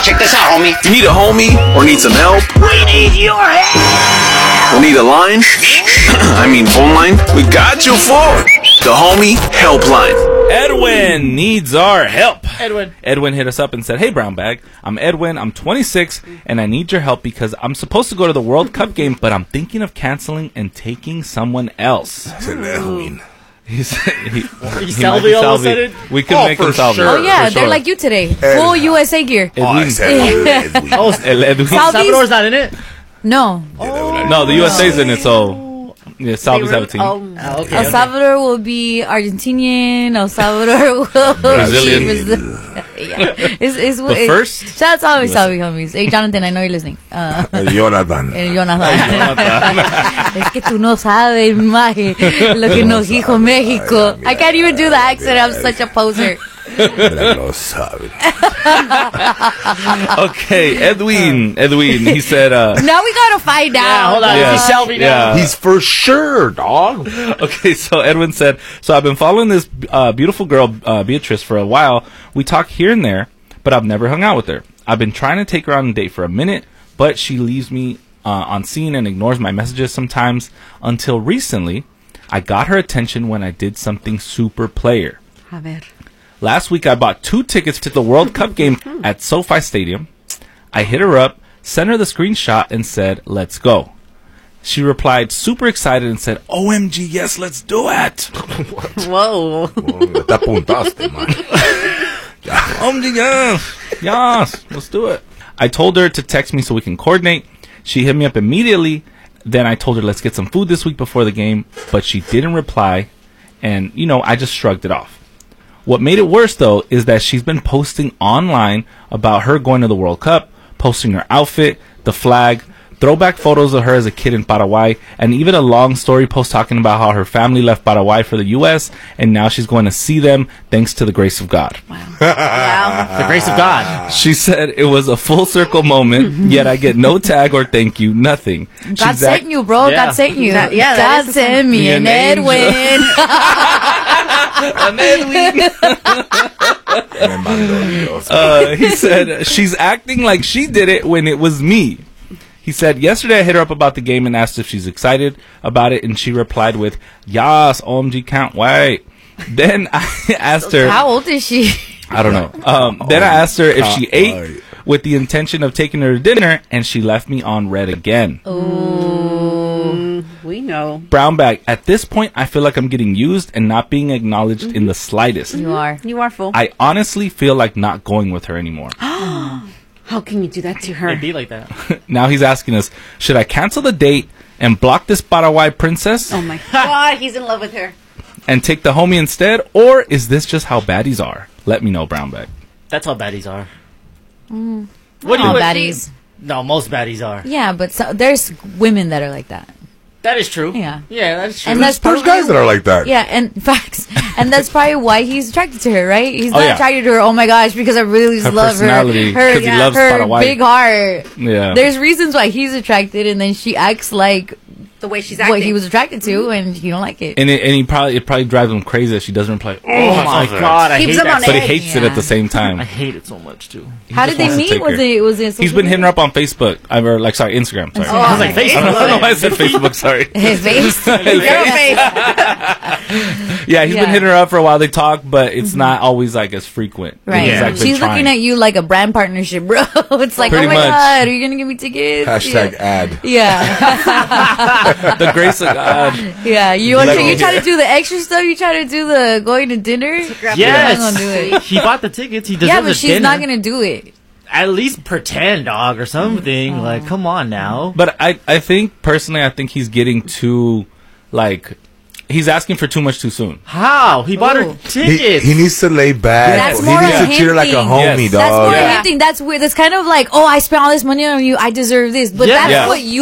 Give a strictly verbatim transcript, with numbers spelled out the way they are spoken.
check this out, homie. You need a homie or need some help? We need your help. Or need a line? I mean phone line? We got you for the Homie Helpline. Edwin needs our help. Edwin. Edwin hit us up and said, "Hey, Brown Bag, I'm Edwin. I'm twenty-six, and I need your help because I'm supposed to go to the World Cup game, but I'm thinking of canceling and taking someone else." Edwin. He's, he, he Salvi all of a sudden? We can Oh, make him for Salvi. sure. Oh yeah, For they're sure. like you today. Full U S A gear. Oh, I Edwin. said Edwin. Oh, El Edwin. Sal- Salvador's not in it? No. No, the U S A's in it, so yeah, Salvi's have a team. Oh, Oh, okay. El okay. Salvador will be Argentinian. El Salvador will Brazilian. be Brazil- yeah. It's, it's, But it's, first- shout out to all my Salvi homies. Hey, Jonathan, I know you're listening. Uh, Jonathan. eh, Jonathan. Es que tú no sabes, maje, lo que nos dijo México. I can't even do the accent. I'm such a poser. Mira, lo sabe. Okay, Edwin. Edwin. He said, uh, Now we gotta find out. Yeah, hold on. Yeah. Is he Salvi now? yeah. He's for sure, dog. Okay, so Edwin said, so I've been following this uh, beautiful girl, uh, Beatrice, for a while. We talk here and there, but I've never hung out with her. I've been trying to take her on a date for a minute, but she leaves me uh, on scene and ignores my messages sometimes. Until recently, I got her attention when I did something super player. A ver. Last week, I bought two tickets to the World Cup game at SoFi Stadium. I hit her up, sent her the screenshot, and said, "Let's go." She replied, super excited, and said, "O M G, yes, let's do it." Whoa. Te apuntaste, man. O M G, yes, yes, let's do it. I told her to text me so we can coordinate. She hit me up immediately. Then I told her, let's get some food this week before the game, but she didn't reply. And, you know, I just shrugged it off. What made it worse, though, is that she's been posting online about her going to the World Cup, posting her outfit, the flag, throwback photos of her as a kid in Paraguay, and even a long story post talking about how her family left Paraguay for the U S, and now she's going to see them thanks to the grace of God. Wow. The grace of God. She said it was a full circle moment, yet I get no tag or thank you, nothing. God She's sent act- you, bro. Yeah. God sent you. That- yeah, that God is sent me Me an an angel. Edwin. uh, he said she's acting like she did it when it was me. He said, yesterday I hit her up about the game and asked if she's excited about it, and she replied with, "Yas, O M G, can't wait." Then I asked her, How old is she? I don't know. Um, then I asked her if she ate with the intention of taking her to dinner, and she left me on red again. Mm, we know. Brown Bag, at this point, I feel like I'm getting used and not being acknowledged in the slightest. You are. You are full. I honestly feel like not going with her anymore. How can you do that to her? It'd be like that. Now he's asking us, should I cancel the date and block this Paraguay princess Oh my God, he's in love with her. and take the homie instead? Or is this just how baddies are? Let me know, Brown Bag. That's how baddies are. Mm. What do All you baddies. No, most baddies are. Yeah, but so, there's women that are like that. That is true. Yeah. Yeah, that's true. And that's There's probably guys that are like that. Yeah, and facts. And that's probably why he's attracted to her, right? He's Oh, not yeah. attracted to her, oh my gosh, because I really just Her love her. personality, Her, 'cause he loves her Paraguay. big heart. Yeah. There's reasons why he's attracted, and then she acts like The way she's acting. what he was attracted to, and you don't like it. And it, and he probably it probably drives him crazy that she doesn't reply. oh my god, I Keeps hate him on that. But he edge. hates it Yeah. at the same I time. hate it so much too. He How just did they wants to meet? take Was her. it was it? He's been hitting her up on Facebook. I or like sorry, Instagram. Sorry. Oh, I was like, I don't Facebook. know why I said Facebook. Sorry. His face. Your face. Yeah, he's been Yeah. Mm-hmm. hitting her up for a while. They talk, but it's not always like as frequent. Right. He's, Yeah. like, been She's looking trying. at you like a brand partnership, bro. It's like, Pretty oh my much. god, are you gonna give me tickets? Hashtag Yeah. ad. Yeah. the grace of God. Yeah. You want Let to, me- you try to do the extra stuff, you try to do the going to dinner. Yes. You're not gonna do it. He bought the tickets. He deserves Yeah, a but she's dinner. not gonna do it. At least pretend, dog, or something. Like, come on now. But I, I think personally, I think he's getting too, like, he's asking for too much too soon. How? He bought Ooh. her He, tickets. he needs to lay back. That's he more needs of to him cheer like a thing. homie, Yes. dog. That's more Yeah. of anything. That's weird. That's kind of like, oh, I spent all this money on you. I deserve this. But Yeah. that's Yeah. what you